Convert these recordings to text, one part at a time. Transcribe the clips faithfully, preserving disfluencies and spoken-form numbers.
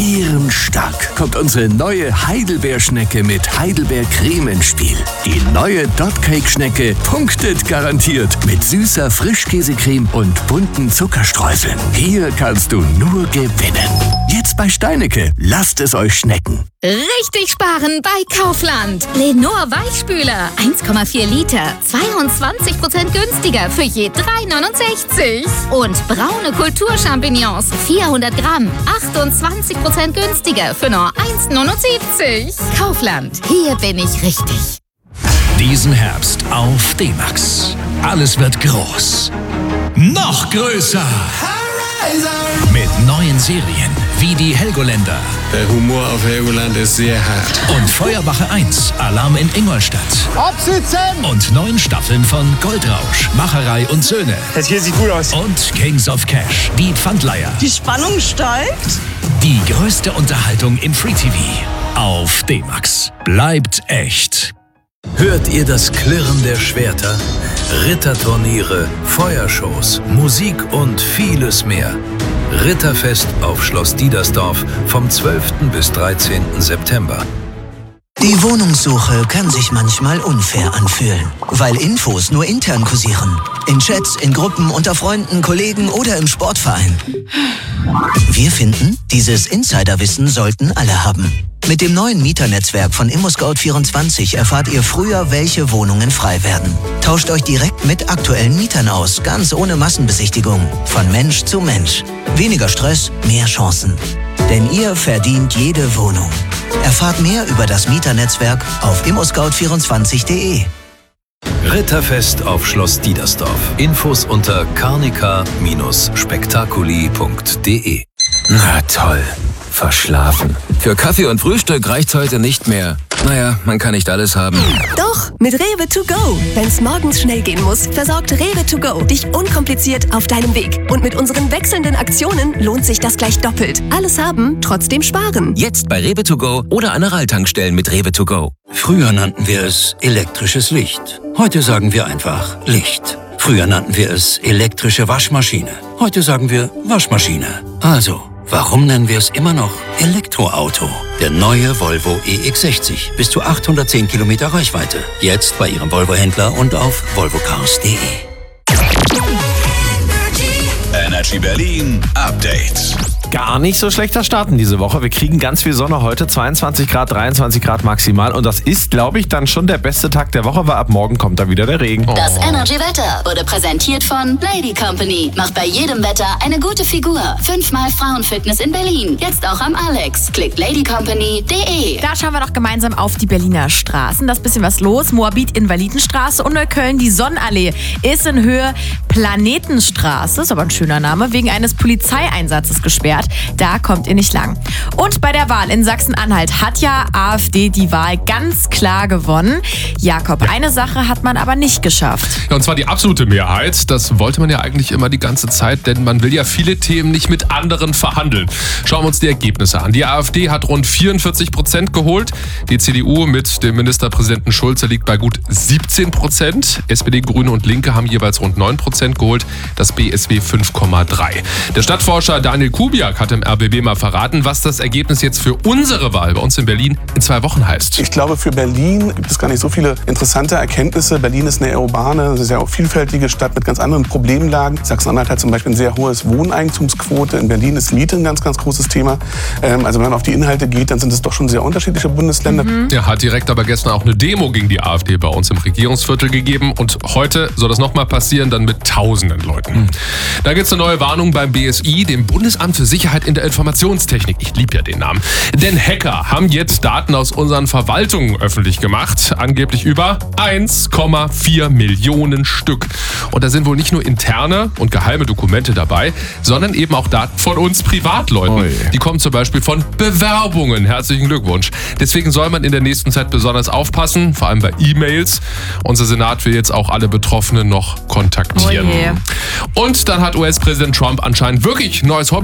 bärenstark kommt unsere neue Heidelbeerschnecke mit Heidelbeercreme ins Spiel. Die neue Dot-Cake-Schnecke punktet garantiert mit süßer Frischkäsecreme und bunten Zuckerstreuseln. Hier kannst du nur gewinnen. Jetzt bei Steinecke. Lasst es euch schmecken. Richtig sparen bei Kaufland. Lenor Weichspüler, eins Komma vier Liter, zweiundzwanzig Prozent günstiger für je drei neunundsechzig. Und braune Kulturchampignons, vierhundert Gramm, achtundzwanzig Prozent günstiger für nur eins neunundsiebzig. Kaufland, hier bin ich richtig. Diesen Herbst auf D-Max. Alles wird groß. Noch größer. Mit neuen Serien wie die Helgoländer. Der Humor auf Helgoland ist sehr hart. Und Feuerwache eins, Alarm in Ingolstadt. Absitzen! Und neun Staffeln von Goldrausch, Macherei und Söhne. Das hier sieht gut aus. Und Kings of Cash, die Pfandleiher. Die Spannung steigt. Die größte Unterhaltung im Free-T V. Auf D-Max. Bleibt echt. Hört ihr das Klirren der Schwerter? Ritterturniere, Feuershows, Musik und vieles mehr. Ritterfest auf Schloss Diedersdorf vom zwölften bis dreizehnten September. Die Wohnungssuche kann sich manchmal unfair anfühlen, weil Infos nur intern kursieren. In Chats, in Gruppen, unter Freunden, Kollegen oder im Sportverein. Wir finden, dieses Insiderwissen sollten alle haben. Mit dem neuen Mieternetzwerk von ImmoScout vierundzwanzig erfahrt ihr früher, welche Wohnungen frei werden. Tauscht euch direkt mit aktuellen Mietern aus, ganz ohne Massenbesichtigung. Von Mensch zu Mensch. Weniger Stress, mehr Chancen. Denn ihr verdient jede Wohnung. Erfahrt mehr über das Mieternetzwerk auf immoscout vierundzwanzig punkt de. Ritterfest auf Schloss Diedersdorf. Infos unter carnica spektakuli punkt de. Na toll. Verschlafen. Für Kaffee und Frühstück reicht's heute nicht mehr. Naja, man kann nicht alles haben. Doch, mit Rewe to go. Wenn's morgens schnell gehen muss, versorgt Rewe to go dich unkompliziert auf deinem Weg. Und mit unseren wechselnden Aktionen lohnt sich das gleich doppelt. Alles haben, trotzdem sparen. Jetzt bei Rewe to go oder an Aral-Tankstellen mit Rewe to go. Früher nannten wir es elektrisches Licht. Heute sagen wir einfach Licht. Früher nannten wir es elektrische Waschmaschine. Heute sagen wir Waschmaschine. Also, warum nennen wir es immer noch Elektroauto? Der neue Volvo E X sechzig. Bis zu achthundertzehn Kilometer Reichweite. Jetzt bei Ihrem Volvo-Händler und auf volvocars punkt de. Energy Berlin Update. Gar nicht so schlechter starten diese Woche. Wir kriegen ganz viel Sonne heute, zweiundzwanzig Grad, dreiundzwanzig Grad maximal. Und das ist, glaube ich, dann schon der beste Tag der Woche, weil ab morgen kommt da wieder der Regen. Oh. Das Energy-Wetter wurde präsentiert von Lady Company. Macht bei jedem Wetter eine gute Figur. Fünfmal Frauenfitness in Berlin. Jetzt auch am Alex. Klickt lady company punkt de. Da schauen wir doch gemeinsam auf die Berliner Straßen. Da ist ein bisschen was los. Moabit, Invalidenstraße und Neukölln. Die Sonnenallee ist in Höhe Planetenstraße. Ist aber ein schöner Name. Wegen eines Polizeieinsatzes gesperrt. Da kommt ihr nicht lang. Und bei der Wahl in Sachsen-Anhalt hat ja AfD die Wahl ganz klar gewonnen. Jakob, eine Sache hat man aber nicht geschafft. Ja, und zwar die absolute Mehrheit. Das wollte man ja eigentlich immer die ganze Zeit, denn man will ja viele Themen nicht mit anderen verhandeln. Schauen wir uns die Ergebnisse an. Die AfD hat rund vierundvierzig Prozent geholt. Die C D U mit dem Ministerpräsidenten Schulze liegt bei gut siebzehn Prozent. S P D, Grüne und Linke haben jeweils rund neun Prozent geholt. Das B S W fünf Komma drei. Der Stadtforscher Daniel Kubiak hat im R B B mal verraten, was das Ergebnis jetzt für unsere Wahl bei uns in Berlin in zwei Wochen heißt. Ich glaube, für Berlin gibt es gar nicht so viele interessante Erkenntnisse. Berlin ist eine urbane, sehr auch vielfältige Stadt mit ganz anderen Problemlagen. Sachsen-Anhalt hat zum Beispiel eine sehr hohe Wohneigentumsquote. In Berlin ist Miete ein ganz, ganz großes Thema. Also wenn man auf die Inhalte geht, dann sind es doch schon sehr unterschiedliche Bundesländer. Mhm. Ja, hat direkt aber gestern auch eine Demo gegen die AfD bei uns im Regierungsviertel gegeben. Und heute soll das nochmal passieren, dann mit tausenden Leuten. Mhm. Da gibt es eine neue Warnung beim B S I, dem Bundesamt für Sicherheit in der Informationstechnik. Ich liebe ja den Namen. Denn Hacker haben jetzt Daten aus unseren Verwaltungen öffentlich gemacht. Angeblich über eins Komma vier Millionen Stück. Und da sind wohl nicht nur interne und geheime Dokumente dabei, sondern eben auch Daten von uns Privatleuten. Oi. Die kommen zum Beispiel von Bewerbungen. Herzlichen Glückwunsch. Deswegen soll man in der nächsten Zeit besonders aufpassen, vor allem bei E-Mails. Unser Senat will jetzt auch alle Betroffenen noch kontaktieren. Oje. Und dann hat U S-Präsident Trump anscheinend wirklich ein neues Hobby gefunden.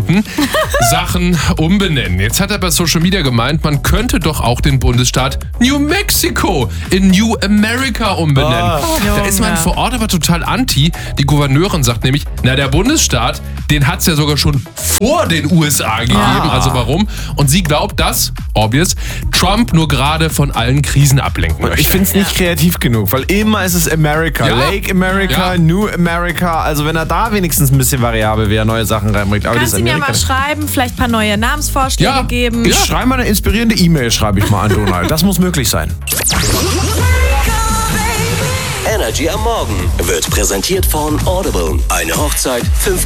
konnten, Sachen umbenennen. Jetzt hat er bei Social Media gemeint, man könnte doch auch den Bundesstaat New Mexico in New America umbenennen. Oh, da ist man vor Ort aber total anti. Die Gouverneurin sagt nämlich, na der Bundesstaat, den hat es ja sogar schon vor den U S A gegeben. Ah. Also warum? Und sie glaubt, dass, obvious, Trump nur gerade von allen Krisen ablenken möchte. Ich finde es nicht kreativ genug, weil immer ist es America. Ja. Lake America, Ja. New America. Also wenn er da wenigstens ein bisschen variabel wäre, neue Sachen reinbringt. Aber Kannst das du mir Amerika mal schreiben, vielleicht ein paar neue Namensvorschläge Ja. geben? Ich schreibe mal eine inspirierende E-Mail, schreibe ich mal an Donald. Das muss möglich sein. Energy am Morgen wird präsentiert von Audible. Eine Hochzeit, fünf